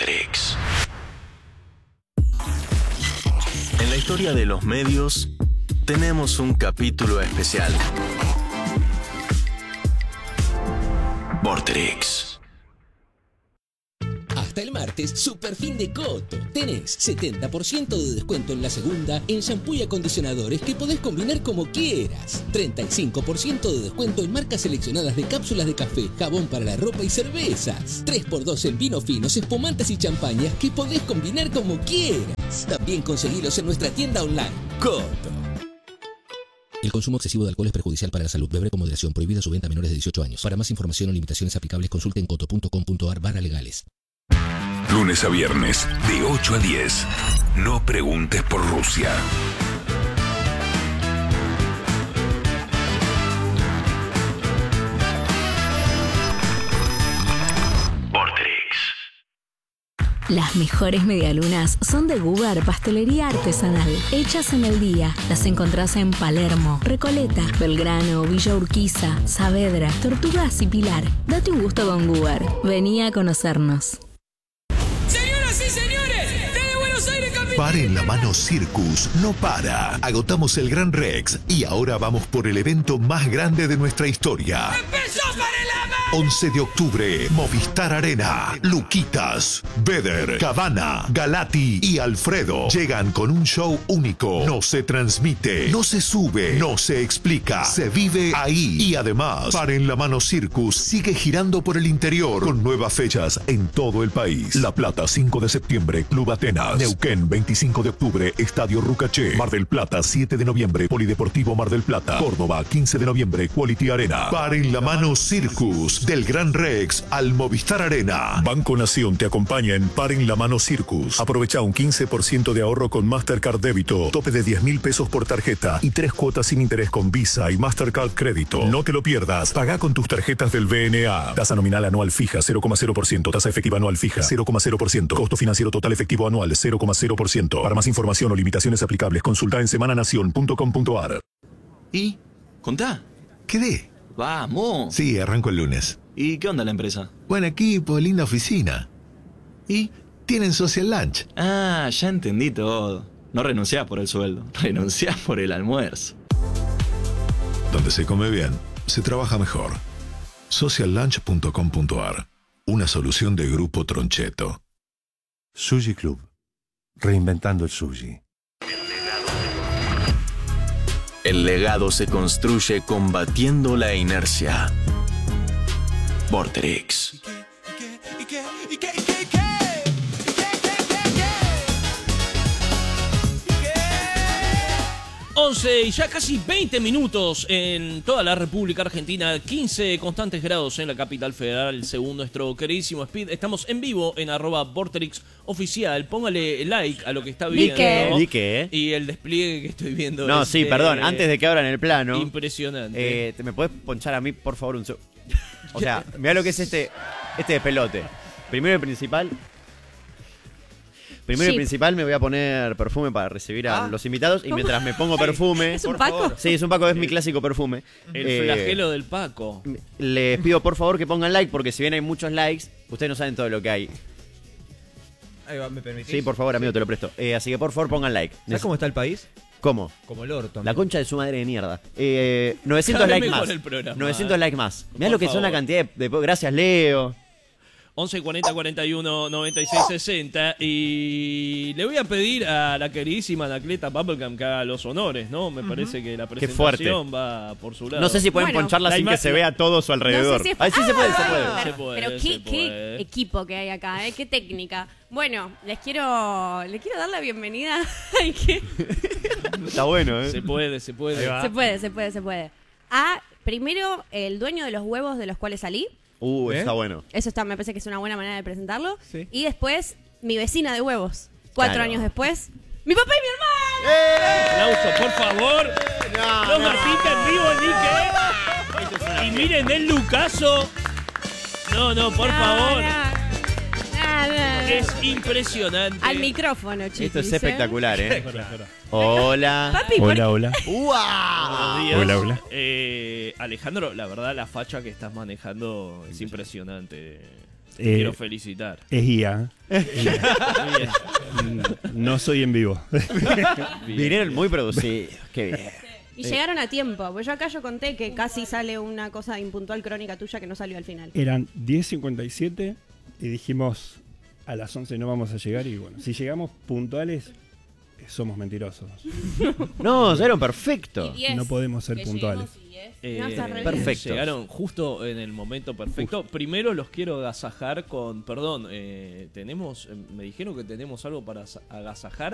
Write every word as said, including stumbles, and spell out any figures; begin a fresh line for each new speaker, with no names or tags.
Vorterix. En la historia de los medios tenemos un capítulo especial. Vorterix.
Hasta el martes, super fin de Coto. Tenés setenta por ciento de descuento en la segunda en shampoo y acondicionadores que podés combinar como quieras. treinta y cinco por ciento de descuento en marcas seleccionadas de cápsulas de café, jabón para la ropa y cervezas. tres por dos en vinos finos, espumantes y champañas que podés combinar como quieras. También conseguilos en nuestra tienda online, Coto. El consumo excesivo de alcohol es perjudicial para la salud. Beber con moderación. Prohibida su venta a menores de dieciocho años. Para más información o limitaciones aplicables, consulte en coto punto com punto ar barra legales.
Lunes a viernes, de ocho a diez. No preguntes por Rusia.
Las mejores medialunas son de Gubar Pastelería Artesanal, hechas en el día. Las encontrás en Palermo, Recoleta, Belgrano, Villa Urquiza, Saavedra, Tortugas y Pilar. Date un gusto con Gubar. Vení a conocernos.
Señoras y señores, desde Buenos Aires, capital.
Paren la mano Circus, no para. Agotamos el Gran Rex y ahora vamos por el evento más grande de nuestra historia.
¡Empezó Paren la mano!
once de octubre, Movistar Arena. Luquitas, Beder, Cabana, Galati y Alfredo llegan con un show único. No se transmite, no se sube, no se explica, se vive ahí. Y además, Paren la mano Circus sigue girando por el interior con nuevas fechas en todo el país. La Plata, cinco de septiembre, Club Atenas. Neuquén, veinticinco de octubre, Estadio Rucaché. Mar del Plata, siete de noviembre, Polideportivo Mar del Plata. Córdoba, quince de noviembre, Quality Arena. Paren la mano Circus, del Gran Rex al Movistar Arena.
Banco Nación te acompaña en Paren la mano Circus. Aprovecha un quince por ciento de ahorro con Mastercard Débito, tope de diez mil pesos por tarjeta y tres cuotas sin interés con Visa y Mastercard Crédito. No te lo pierdas. Paga con tus tarjetas del V N A. Tasa nominal anual fija cero coma cero por ciento. Tasa efectiva anual fija cero coma cero por ciento. Costo financiero total efectivo anual cero coma cero por ciento. Para más información o limitaciones aplicables, consulta en semana nación punto com punto ar.
¿Y? ¿Contá?
¿Quedé?
Vamos.
Sí, arranco el lunes.
¿Y qué onda la empresa?
Buen equipo, linda oficina. ¿Y? Tienen social lunch.
Ah, ya entendí todo. No renunciás por el sueldo, renunciás por el almuerzo.
Donde se come bien, se trabaja mejor. social lunch punto com punto ar. Una solución de Grupo Troncheto.
Sushi Club. Reinventando el sushi.
El legado se construye combatiendo la inercia. Vorterix.
once y ya casi veinte minutos en toda la República Argentina, quince constantes grados en la capital federal, según nuestro queridísimo Speed. Estamos en vivo en arroba Vorterix oficial. Póngale like a lo que está viendo.
¿Y qué?
Y el despliegue que estoy viendo.
No,
es,
sí,
eh,
perdón, antes de que abran el plano.
Impresionante.
Eh, ¿Me podés ponchar a mí, por favor, un segundo? O sea, mirá lo que es este, este pelote. Primero y principal. Primero
Sí.
y principal me voy a poner perfume para recibir a
Ah.
los invitados. Y
¿Cómo?
mientras me pongo perfume...
¿Es un
por
Paco?
favor. Sí, es un Paco, es mi clásico perfume.
El
Eh,
flagelo del Paco.
Les pido por favor que pongan like, porque si bien hay muchos likes, ustedes no saben todo lo que hay.
Ahí va, ¿me permitís?
Sí, por favor, amigo, te lo presto. Eh, así que por favor pongan like.
¿Sabes cómo está el país?
¿Cómo?
Como el orto.
La concha de su madre de mierda. Eh, novecientos
Cada vez
likes
mejor
más.
el programa,
novecientos
eh.
likes más. Mirá
Por
lo que son la
favor.
cantidad de, de- Gracias, Leo.
once cuarenta cuarenta y uno noventa y seis sesenta. Y le voy a pedir a la queridísima Anacleta Bubblegum que haga los honores, ¿no? Me parece que la
Qué fuerte.
presentación va por su lado.
No sé si pueden
Bueno.
poncharla
La
sin
ima-
que se vea todo su alrededor.
No sé si es-
Ay, sí se puede, se
Ah,
puede.
pero-
Se puede,
Pero
se
qué, qué
puede.
equipo que hay acá, ¿eh? Qué técnica. Bueno, les quiero, les quiero dar la bienvenida. Ay, qué-
Está bueno, ¿eh?
Se puede, se puede.
Ahí va.
Se puede, se puede, se puede. A, primero, el dueño de los huevos de los cuales salí.
Uh,
¿Eh?
está bueno.
Eso está, me parece que es una buena manera de presentarlo.
Sí.
Y después, mi vecina de huevos. Cuatro
Claro.
años después, mi papá y mi hermano.
Aplauso, por favor.
No,
Los
no.
Martita en vivo, Nique. Y miren el Lucaso. No, no, por
No,
favor.
no. No, no, no.
Es impresionante.
Al micrófono, chicos.
Esto es espectacular, ¿eh?
Espera, espera.
Hola.
Papi, ¿por
Hola, hola.
¡Uah!
Buenos días.
Hola, hola.
Eh, Alejandro, la verdad, la facha que estás manejando es impresionante.
Eh,
Quiero felicitar.
Es I A. No soy en vivo.
Vinieron muy producidos. Qué bien.
Y llegaron a tiempo, porque yo acá yo conté que casi sale una cosa impuntual crónica tuya que no salió al final.
Eran diez cincuenta y siete y dijimos a las once no vamos a llegar y bueno, si llegamos puntuales somos mentirosos.
No, llegaron perfecto.
No podemos ser puntuales.
Eh,
No, está re bien.
perfecto. Llegaron justo en el momento perfecto. Uf. Primero los quiero agasajar con. Perdón, eh, tenemos. Me dijeron que tenemos algo para agasajar.